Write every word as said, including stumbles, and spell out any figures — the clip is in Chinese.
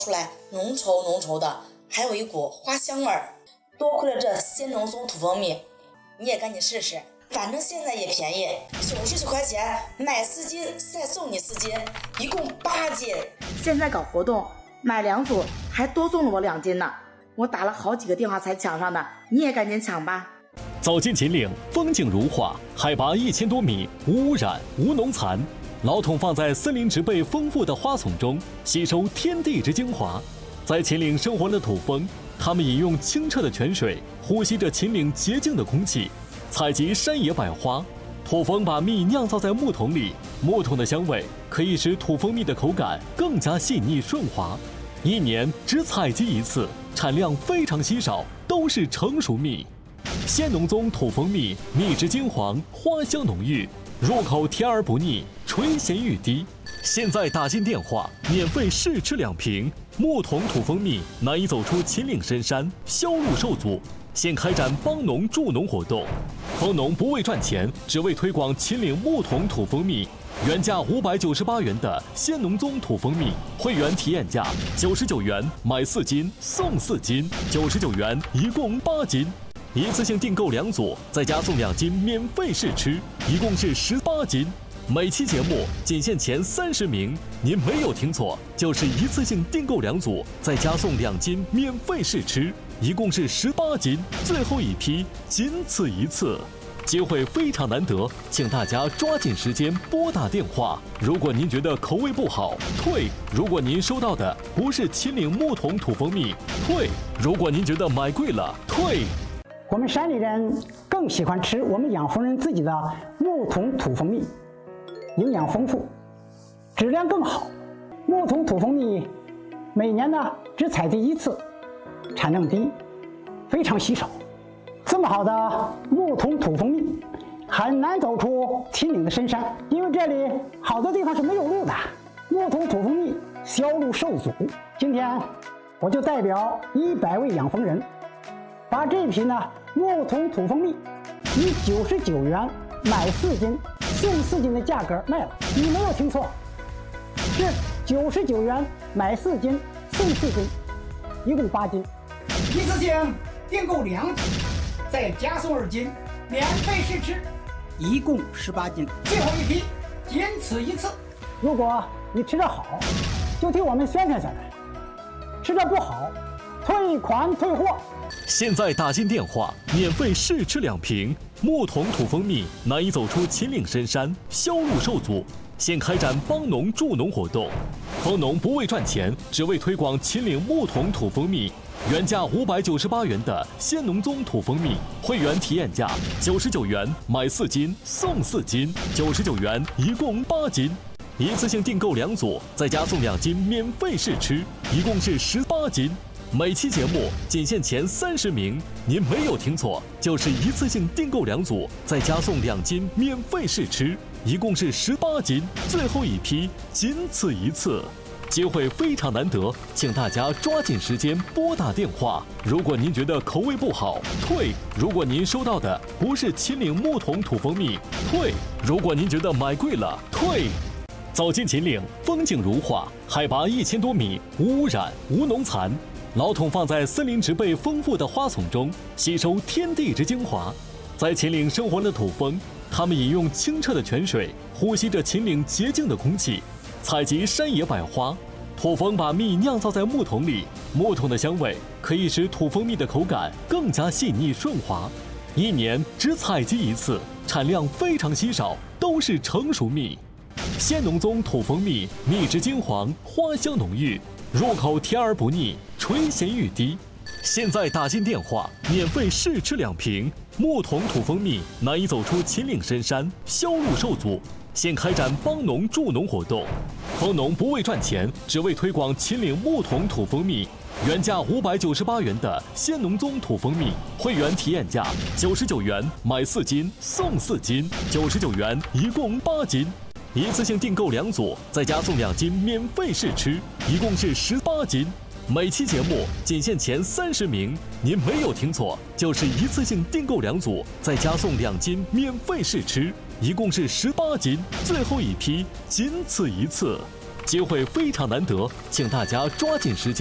出来浓稠浓稠的，还有一股花香味儿。多亏了这鲜浓松土蜂蜜，你也赶紧试试，反正现在也便宜，九十九块钱买四斤再送你四斤，一共八斤。 现在搞活动，买两组还多送了我两斤呢，我打了好几个电话才抢上的，你也赶紧抢吧。 走进秦岭，风景如画，海拔一千多米，无污染，无农残。老桶放在森林植被丰富的花丛中，吸收天地之精华。在秦岭生活的土蜂，它们饮用清澈的泉水，呼吸着秦岭洁净的空气，采集山野百花。土蜂把蜜酿造在木桶里，木桶的香味可以使土蜂蜜的口感更加细腻顺滑。一年只采集一次，产量非常稀少，都是成熟蜜。鲜浓宗土蜂蜜，蜜质金黄，花香浓郁，入口甜而不腻，垂涎欲滴。现在打进电话，免费试吃两瓶。木桶土蜂蜜难以走出秦岭深山，销路受阻。现开展帮农助农活动，蜂农不为赚钱，只为推广秦岭木桶土蜂蜜。原价五百九十八元的鲜浓宗土蜂蜜，会员体验价九十九元，买四斤送四斤，九十九元一共八斤。一次性订购两组，再加送两斤免费试吃，一共是十八斤。每期节目仅限前三十名，您没有听错，就是一次性订购两组，再加送两斤免费试吃，一共是十八斤，最后一批仅此一次，机会非常难得，请大家抓紧时间拨打电话。如果您觉得口味不好，退；如果您收到的不是秦岭木桶土蜂蜜，退；如果您觉得买贵了，退。 我们山里人更喜欢吃我们养蜂人自己的木桶土蜂蜜，营养丰富，质量更好。木桶土蜂蜜每年呢只采集一次，产量低，非常稀少。这么好的木桶土蜂蜜很难走出秦岭的深山，因为这里好多地方是没有路的，木桶土蜂蜜销路受阻。今天我就代表一百位养蜂人，把这批呢木桶土蜂蜜以九十九元买四斤送四斤的价格卖了。你没有听错，是九十九元买四斤送四斤，一共八斤。一次性订购两斤，再加送二斤免费试吃，一共十八斤，最后一批仅此一次。如果你吃得好，就替我们宣传宣传；吃得不好，退款退货。 现在打进电话，免费试吃两瓶。木桶土蜂蜜难以走出秦岭深山，销路受阻。现开展帮农助农活动，蜂农不为赚钱，只为推广秦岭木桶土蜂蜜。原价五百九十八元的鲜浓宗土蜂蜜，会员体验价九十九元，买四斤送四斤，九十九元一共八斤。一次性订购两组，再加送两斤免费试吃，一共是十八斤。每期节目仅限前三十名，您没有听错，就是一次性订购两组，再加送两斤免费试吃，一共是十八斤，最后一批仅此一次，机会非常难得，请大家抓紧时间拨打电话。如果您觉得口味不好，退；如果您收到的不是秦岭木桶土蜂蜜，退；如果您觉得买贵了，退。走进秦岭，风景如画，海拔一千多米，无污染，无农残。老桶放在森林植被丰富的花丛中，吸收天地之精华。在秦岭生活的土蜂，它们饮用清澈的泉水，呼吸着秦岭洁净的空气，采集山野百花。土蜂把蜜酿造在木桶里，木桶的香味可以使土蜂蜜的口感更加细腻顺滑。一年只采集一次，产量非常稀少，都是成熟蜜。鲜浓宗土蜂蜜，蜜质金黄，花香浓郁，入口甜而不腻，垂涎欲滴。现在打进电话，免费试吃两瓶。木桶土蜂蜜难以走出秦岭深山，销路受阻。现开展帮农助农活动，蜂农不为赚钱，只为推广秦岭木桶土蜂蜜。原价五百九十八元的鲜浓宗土蜂蜜，会员体验价九十九元，买四斤送四斤，九十九元一共八斤。一次性订购两组，再加送两斤免费试吃，一共是十八斤。每期节目仅限前三十名，您没有听错，就是一次性订购两组，再加送两斤免费试吃，一共是十八斤，最后一批仅此一次， 机会非常难得，请大家抓紧时间。